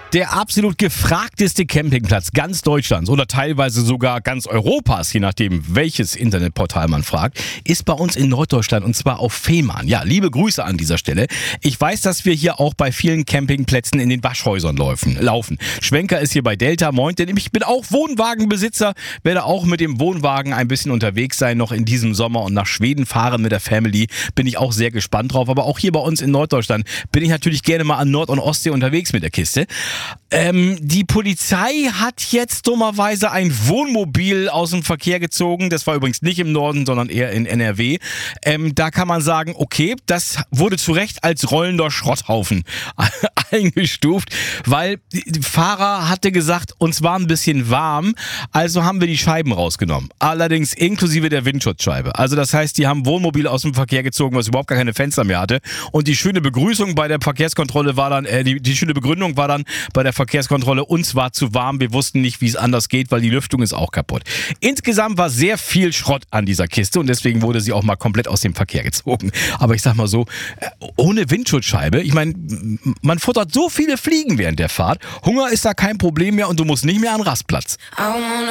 Der absolut gefragteste Campingplatz ganz Deutschlands oder teilweise sogar ganz Europas, je nachdem welches Internetportal man fragt, ist bei uns in Norddeutschland und zwar auf Fehmarn. Ja, liebe Grüße an dieser Stelle. Ich weiß, dass wir hier auch bei vielen Campingplätzen in den Waschhäusern laufen. Schwenker ist hier bei Delta, moin, denn ich bin auch Wohnwagenbesitzer, werde auch mit dem Wohnwagen ein bisschen unterwegs sein, noch in diesem Sommer und nach Schweden fahren mit der Family. Bin ich auch sehr gespannt drauf, aber auch hier bei uns in Norddeutschland bin ich natürlich gerne mal an Nord- und Ostsee unterwegs mit der Kiste. Die Polizei hat jetzt dummerweise ein Wohnmobil aus dem Verkehr gezogen. Das war übrigens nicht im Norden, sondern eher in NRW. Da kann man sagen, okay, das wurde zu Recht als rollender Schrotthaufen eingestuft, weil der Fahrer hatte gesagt, uns war ein bisschen warm, also haben wir die Scheiben rausgenommen. Allerdings inklusive der Windschutzscheibe. Also das heißt, die haben Wohnmobil aus dem Verkehr gezogen, was überhaupt gar keine Fenster mehr hatte. Und die schöne Begrüßung bei der Verkehrskontrolle war dann, die schöne Begründung war dann bei der Verkehrskontrolle, uns war zu warm, wir wussten nicht, wie es anders geht, weil die Lüftung ist auch kaputt. Insgesamt war sehr viel Schrott an dieser Kiste und deswegen wurde sie auch mal komplett aus dem Verkehr gezogen. Aber ich sag mal so, ohne Windschutzscheibe, ich meine, man futtert so viele Fliegen während der Fahrt, Hunger ist da kein Problem mehr und du musst nicht mehr an den Rastplatz.